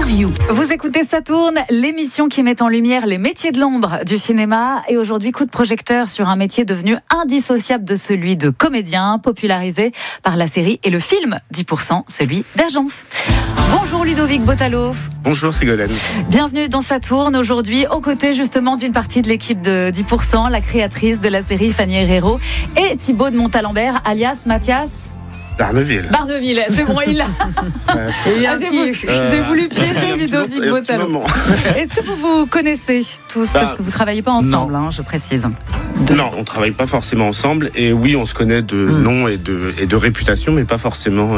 l'interview. Vous écoutez Ça tourne, l'émission qui met en lumière les métiers de l'ombre du cinéma. Et aujourd'hui, coup de projecteur sur un métier devenu indissociable de celui de comédien, popularisé par la série et le film 10%, celui d'agent. Bonjour Ludovic Bottalo. Bonjour Ségolène. Bienvenue dans Ça tourne, aujourd'hui aux côtés justement d'une partie de l'équipe de 10%, la créatrice de la série Fanny Herrero et Thibaut de Montalembert, alias Mathias Barneville, c'est bon, il l'a. J'ai voulu piéger Ludovic Bottalo. Est-ce que vous vous connaissez tous, parce que vous ne travaillez pas ensemble, je précise. Non, on ne travaille pas forcément ensemble. Et oui, on se connaît de nom et de réputation, mais pas forcément,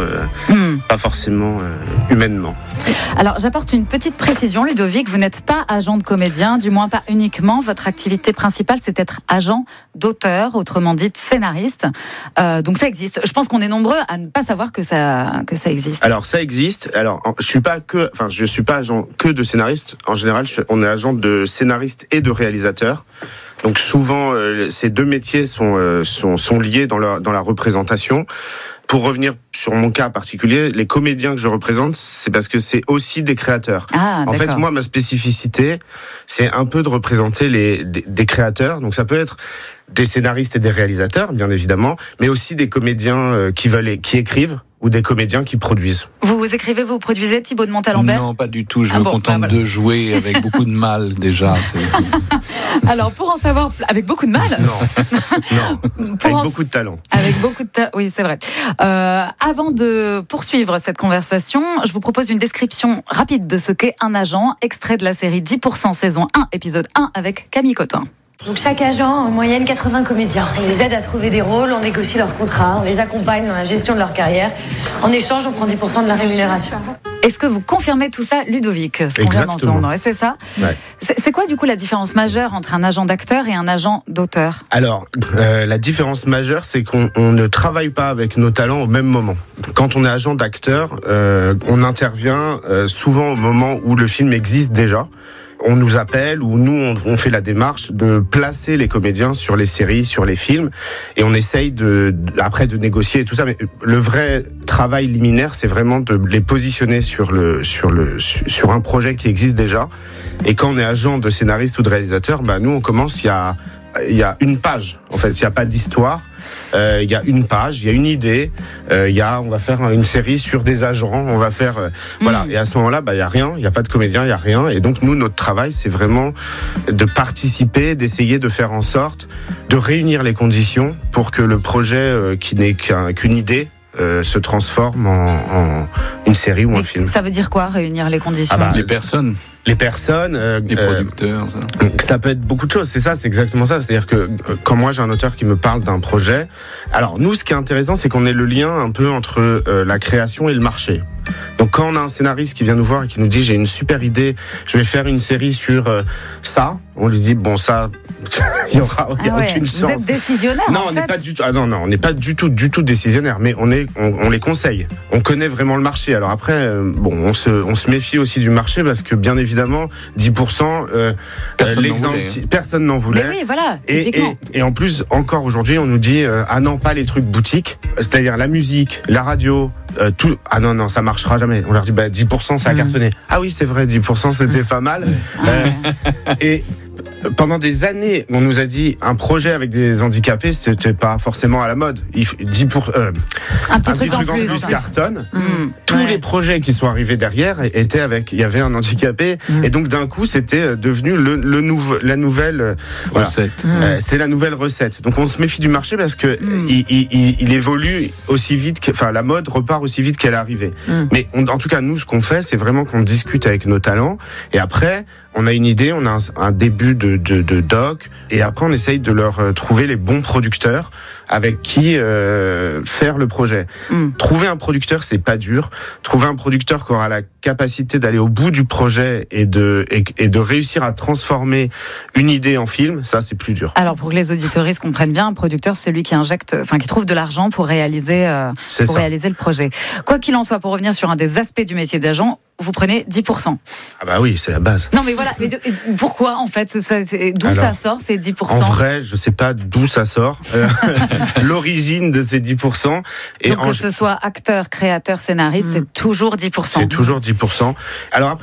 humainement. Alors, j'apporte une petite précision, Ludovic. Vous n'êtes pas agent de comédien, du moins pas uniquement. Votre activité principale, c'est d'être agent d'auteur, autrement dit scénariste. Donc ça existe. Je pense qu'on est nombreux à ne pas savoir que ça existe. Alors ça existe. Alors je suis pas agent que de scénariste. En général, on est agent de scénariste et de réalisateur. Donc souvent, ces deux métiers sont liés dans la représentation. Pour revenir sur mon cas particulier, les comédiens que je représente, c'est parce que c'est aussi des créateurs. En fait, moi, ma spécificité, c'est un peu de représenter des créateurs. Donc ça peut être des scénaristes et des réalisateurs, bien évidemment, mais aussi des comédiens qui écrivent ou des comédiens qui produisent. Vous écrivez, vous produisez, Thibaut de Montalembert ? Non, pas du tout. Je me contente de jouer avec beaucoup de mal déjà. Alors, pour en savoir avec beaucoup de mal. Non. Avec beaucoup de talent. Avec beaucoup de talent, oui, c'est vrai. Avant de poursuivre cette conversation, je vous propose une description rapide de ce qu'est un agent, extrait de la série 10% saison 1, épisode 1 avec Camille Cotin. Donc chaque agent, en moyenne 80 comédiens. On les aide à trouver des rôles, on négocie leur contrat, on les accompagne dans la gestion de leur carrière. En échange, on prend 10% de la rémunération. Est-ce que vous confirmez tout ça, Ludovic, ce qu'on vient d'entendre ? C'est ça ? Ouais. C'est quoi du coup la différence majeure entre un agent d'acteur et un agent d'auteur ? Alors, la différence majeure, c'est qu'on ne travaille pas avec nos talents au même moment. Quand on est agent d'acteur, on intervient souvent au moment où le film existe déjà. On nous appelle ou nous on fait la démarche de placer les comédiens sur les séries, sur les films, et on essaye après de négocier et tout ça. Mais le vrai travail liminaire, c'est vraiment de les positionner sur un projet qui existe déjà. Et quand on est agent de scénariste ou de réalisateur, nous on commence, il y a une page. En fait, il n'y a pas d'histoire. Il y a une page, il y a une idée. On va faire une série sur des agents. On va faire voilà. Et à ce moment-là, il y a rien. Il y a pas de comédien, il y a rien. Et donc nous, notre travail, c'est vraiment de participer, d'essayer de faire en sorte de réunir les conditions pour que le projet qui n'est qu'une idée se transforme en une série ou un film. Ça veut dire quoi, réunir les conditions ? Les personnes. Les personnes, les producteurs, ça peut être beaucoup de choses. C'est exactement ça. C'est-à-dire que quand moi j'ai un auteur qui me parle d'un projet, alors nous, ce qui est intéressant, c'est qu'on ait le lien un peu entre la création et le marché. Donc quand on a un scénariste qui vient nous voir et qui nous dit j'ai une super idée, je vais faire une série sur ça, on lui dit bon ça, il y aura aucune chance. Vous êtes décisionnaire. Non, on n'est pas du tout. On n'est pas du tout décisionnaire, mais on les conseille. On connaît vraiment le marché. Alors après, on se méfie aussi du marché parce que bien évidemment 10%, personne n'en voulait. Mais oui, voilà. Et en plus, encore aujourd'hui, on nous dit non, pas les trucs boutiques, c'est-à-dire la musique, la radio. Tout. Non, ça marchera jamais. On leur dit 10% ça a cartonné. Ah oui, c'est vrai, 10% c'était pas mal. Et pendant des années, on nous a dit un projet avec des handicapés, c'était pas forcément à la mode. Un petit truc en plus cartonne. Tous les projets qui sont arrivés derrière étaient il y avait un handicapé, et donc d'un coup, c'était devenu la nouvelle recette. C'est la nouvelle recette. Donc on se méfie du marché parce que il évolue aussi vite la mode repart aussi vite qu'elle est arrivée. Mais en tout cas, nous, ce qu'on fait, c'est vraiment qu'on discute avec nos talents, et après, on a une idée, on a un début de doc, et après on essaye de leur trouver les bons producteurs avec qui faire le projet. Trouver un producteur, c'est pas dur. Trouver un producteur qui aura la capacité d'aller au bout du projet et de réussir à transformer une idée en film, ça c'est plus dur. Alors pour que les auditeuristes comprennent bien, un producteur, c'est celui qui qui trouve de l'argent pour réaliser le projet. Quoi qu'il en soit, pour revenir sur un des aspects du métier d'agent, vous prenez 10%. Ah oui, c'est la base. Non mais voilà, mais pourquoi en fait d'où ça sort ces 10%? En vrai, je sais pas d'où ça sort. L'origine de ces 10%. Donc que ce soit acteur, créateur, scénariste, c'est toujours 10%. C'est toujours 10%. Alors après,